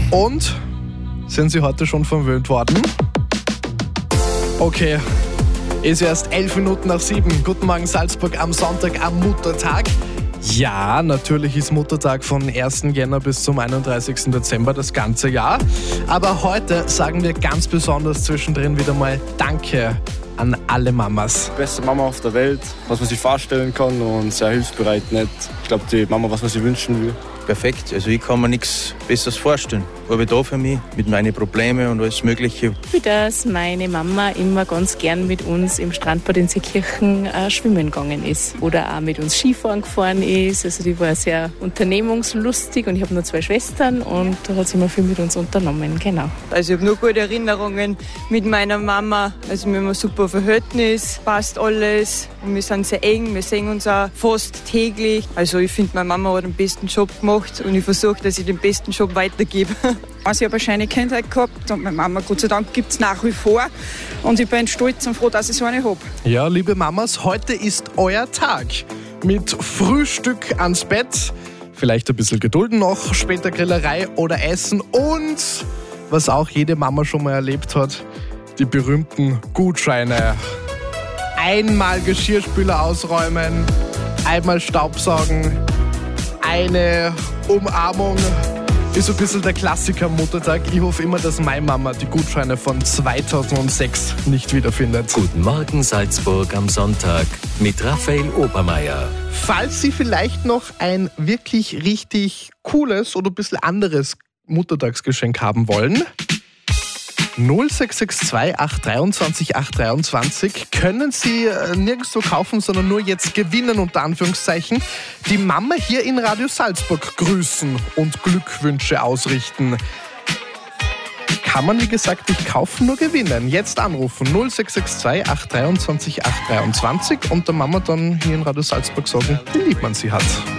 Und sind Sie heute schon verwöhnt worden? Okay, ist erst 11 Minuten nach 7. Guten Morgen Salzburg am Sonntag, am Muttertag. Ja, natürlich ist Muttertag von 1. Jänner bis zum 31. Dezember das ganze Jahr. Aber heute sagen wir ganz besonders zwischendrin wieder mal Danke an alle Mamas. Beste Mama auf der Welt, was man sich vorstellen kann und sehr hilfsbereit, nett. Ich glaube, die Mama, was man sich wünschen will. Perfekt, also ich kann mir nichts Besseres vorstellen. Ich bin da für mich, mit meinen Problemen und alles Mögliche. Wie dass meine Mama immer ganz gern mit uns im Strandbad in Seekirchen schwimmen gegangen ist. Oder auch mit uns Skifahren gefahren ist. Also die war sehr unternehmungslustig und ich habe nur 2 Schwestern und da hat sie immer viel mit uns unternommen, genau. Also ich habe nur gute Erinnerungen mit meiner Mama. Also wir haben ein super Verhältnis, passt alles und wir sind sehr eng, wir sehen uns auch fast täglich. Also ich finde, meine Mama hat den besten Job gemacht und ich versuche, dass ich den besten Job weitergebe. Also ich habe eine schöne Kindheit gehabt und meine Mama, Gott sei Dank, gibt es nach wie vor. Und ich bin stolz und froh, dass ich so eine habe. Ja, liebe Mamas, heute ist euer Tag. Mit Frühstück ans Bett, vielleicht ein bisschen Geduld noch, später Grillerei oder Essen und, was auch jede Mama schon mal erlebt hat, die berühmten Gutscheine. Einmal Geschirrspüler ausräumen, einmal Staubsaugen, eine Umarmung. Ist so ein bisschen der Klassiker am Muttertag. Ich hoffe immer, dass meine Mama die Gutscheine von 2006 nicht wiederfindet. Guten Morgen Salzburg am Sonntag mit Raphael Obermeier. Falls Sie vielleicht noch ein wirklich richtig cooles oder ein bisschen anderes Muttertagsgeschenk haben wollen, 0662 823 823 können Sie nirgendwo kaufen, sondern nur jetzt gewinnen, unter Anführungszeichen. Die Mama hier in Radio Salzburg grüßen und Glückwünsche ausrichten. Kann man, wie gesagt, nicht kaufen, nur gewinnen. Jetzt anrufen 0662 823 823 und der Mama dann hier in Radio Salzburg sagen, wie lieb man sie hat.